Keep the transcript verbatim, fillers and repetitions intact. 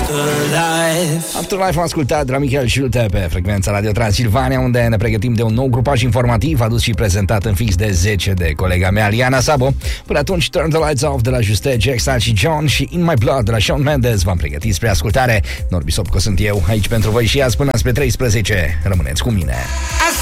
Afterlife am ascultat de la Michael Schulte pe frecvența Radio Transilvania, unde ne pregătim de un nou grupaj informativ adus și prezentat în fix de zece de colega mea, Liana Sabo. Până atunci, Turn the Lights Off de la Juste, Jackson și John și In My Blood de la Shawn Mendes v-am pregătit spre ascultare. Norbi Sopco sunt eu, aici pentru voi și azi până spre treisprezece. Rămâneți cu mine.